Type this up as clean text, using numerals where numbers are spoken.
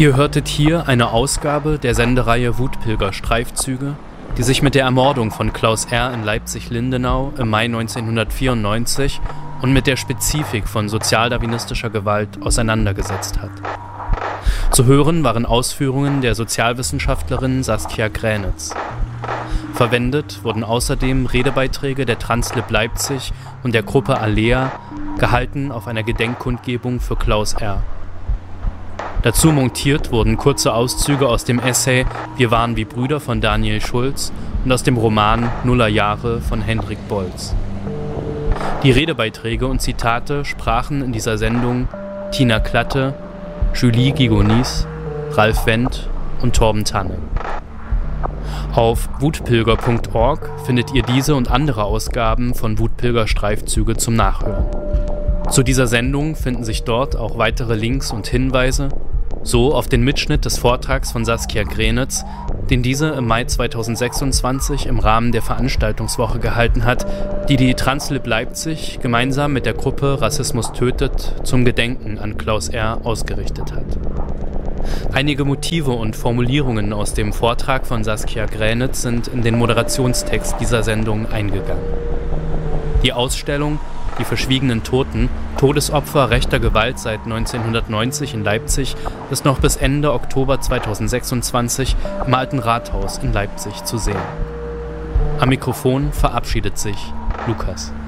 Ihr hörtet hier eine Ausgabe der Sendereihe Wutpilger-Streifzüge, die sich mit der Ermordung von Klaus R. in Leipzig-Lindenau im Mai 1994 und mit der Spezifik von sozialdarwinistischer Gewalt auseinandergesetzt hat. Zu hören waren Ausführungen der Sozialwissenschaftlerin Saskia Gränitz. Verwendet wurden außerdem Redebeiträge der Translib Leipzig und der Gruppe Alea, gehalten auf einer Gedenkkundgebung für Klaus R. Dazu montiert wurden kurze Auszüge aus dem Essay Wir waren wie Brüder von Daniel Schulz und aus dem Roman Nullerjahre von Hendrik Bolz. Die Redebeiträge und Zitate sprachen in dieser Sendung Tina Klatte, Julie Gigonis, Ralf Wendt und Torben Tanne. Auf wutpilger.org findet ihr diese und andere Ausgaben von Wutpilger-Streifzüge zum Nachhören. Zu dieser Sendung finden sich dort auch weitere Links und Hinweise, so auf den Mitschnitt des Vortrags von Saskia Gränitz, den diese im Mai 2026 im Rahmen der Veranstaltungswoche gehalten hat, die die Translib Leipzig gemeinsam mit der Gruppe Rassismus tötet zum Gedenken an Klaus R. ausgerichtet hat. Einige Motive und Formulierungen aus dem Vortrag von Saskia Gränitz sind in den Moderationstext dieser Sendung eingegangen. Die Ausstellung Die verschwiegenen Toten, Todesopfer rechter Gewalt seit 1990 in Leipzig, ist noch bis Ende Oktober 2026 im Alten Rathaus in Leipzig zu sehen. Am Mikrofon verabschiedet sich Lukas.